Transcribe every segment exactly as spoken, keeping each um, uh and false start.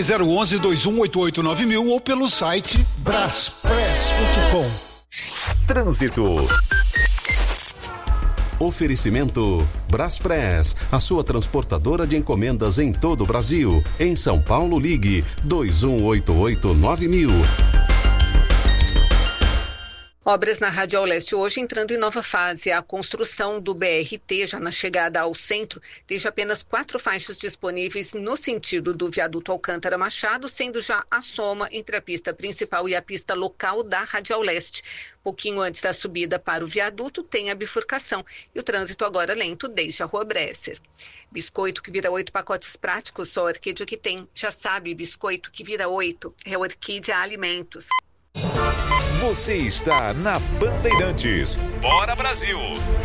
Ligue zero onze, dois um oito oito, nove mil ou pelo site braspress ponto com. Trânsito. Oferecimento Braspress, a sua transportadora de encomendas em todo o Brasil. Em São Paulo, ligue dois um oito oito, nove mil. Obras na Radial Leste hoje entrando em nova fase. A construção do B R T, já na chegada ao centro, deixa apenas quatro faixas disponíveis no sentido do viaduto Alcântara Machado, sendo já a soma entre a pista principal e a pista local da Radial Leste. Pouquinho antes da subida para o viaduto, tem a bifurcação e o trânsito agora lento desde a Rua Bresser. Biscoito que vira oito pacotes práticos, só a Orquídea que tem. Já sabe, biscoito que vira oito, é Orquídea Alimentos. Você está na Bandeirantes. Bora Brasil!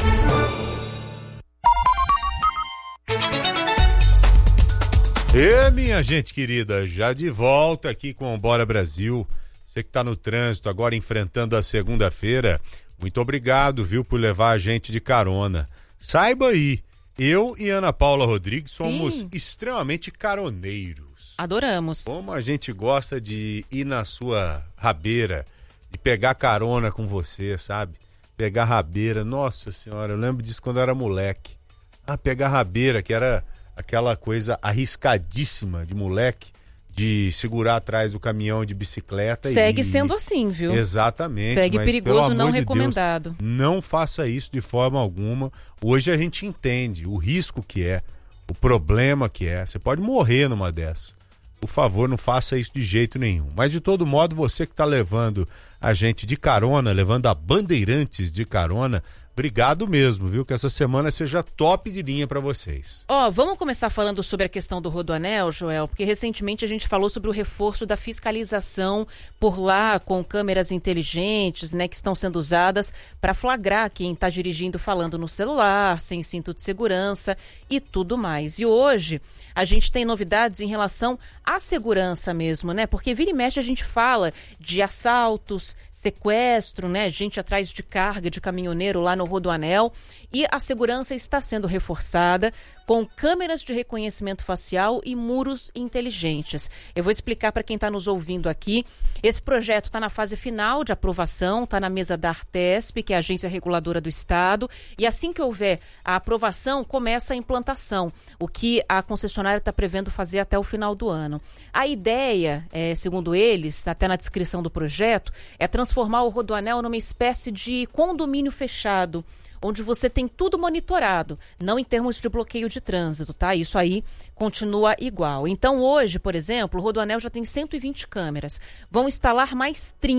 E minha gente querida, já de volta aqui com o Bora Brasil. Você que está no trânsito agora enfrentando a segunda-feira, muito obrigado, viu, por levar a gente de carona. Saiba aí, eu e Ana Paula Rodrigues somos Sim. extremamente caroneiros. Adoramos. Como a gente gosta de ir na sua rabeira, de pegar carona com você, sabe? Pegar rabeira, nossa senhora, eu lembro disso quando eu era moleque. Ah, pegar rabeira, que era aquela coisa arriscadíssima de moleque, de segurar atrás do caminhão de bicicleta. Segue e... sendo assim, viu? Exatamente. Segue mas, perigoso, não de recomendado. Deus, não faça isso de forma alguma. Hoje a gente entende o risco que é, o problema que é. Você pode morrer numa dessa. Por favor, não faça isso de jeito nenhum. Mas de todo modo, você que está levando a gente de carona, levando a Bandeirantes de carona, obrigado mesmo, viu? Que essa semana seja top de linha para vocês. Ó, oh, vamos começar falando sobre a questão do Rodoanel, Joel, porque recentemente a gente falou sobre o reforço da fiscalização por lá com câmeras inteligentes, né, que estão sendo usadas para flagrar quem está dirigindo falando no celular, sem cinto de segurança e tudo mais. E hoje a gente tem novidades em relação à segurança mesmo, né? Porque vira e mexe a gente fala de assaltos, sequestro, né? Gente atrás de carga de caminhoneiro lá no Rodoanel. E a segurança está sendo reforçada com câmeras de reconhecimento facial e muros inteligentes. Eu vou explicar para quem está nos ouvindo aqui. Esse projeto está na fase final de aprovação, está na mesa da Artesp, que é a agência reguladora do Estado. E assim que houver a aprovação, começa a implantação, o que a concessionária está prevendo fazer até o final do ano. A ideia, é, segundo eles, até na descrição do projeto, é transformar o Rodoanel numa espécie de condomínio fechado, onde você tem tudo monitorado, não em termos de bloqueio de trânsito, tá? Isso aí continua igual. Então hoje, por exemplo, o Rodoanel já tem cento e vinte câmeras. Vão instalar mais trinta.